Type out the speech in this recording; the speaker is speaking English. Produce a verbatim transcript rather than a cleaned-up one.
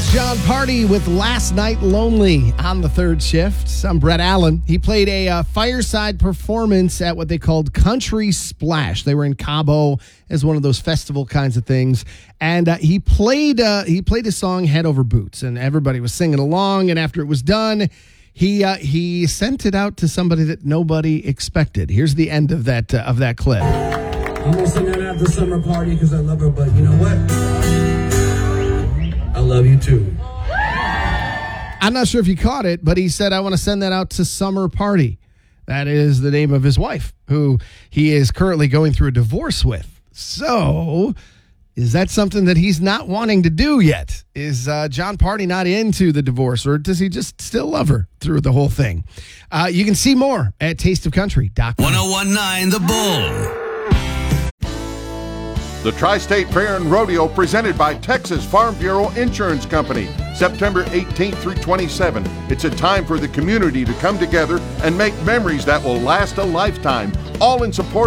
That's John Party with Last Night Lonely on the third shift. I'm Brett Allen. He played a uh, fireside performance at what they called Country Splash. They were in Cabo as one of those festival kinds of things. And uh, he played uh, he played his song Head Over Boots, and everybody was singing along. And after it was done, he uh, he sent it out to somebody that nobody expected. Here's the end of that uh, of that clip. I'm going to sing that at the summer party because I love her, but you know what? I love you too. I'm not sure if you caught it, but he said, I want to send that out to Summer Party. That is the name of his wife, who he is currently going through a divorce with. So, is that something that he's not wanting to do yet? Is uh, John Party not into the divorce, or does he just still love her through the whole thing? Uh, you can see more at taste of country dot com. one oh one point nine The Bull. The Tri-State Fair and Rodeo presented by Texas Farm Bureau Insurance Company, September eighteenth through twenty-seventh. It's a time for the community to come together and make memories that will last a lifetime, all in support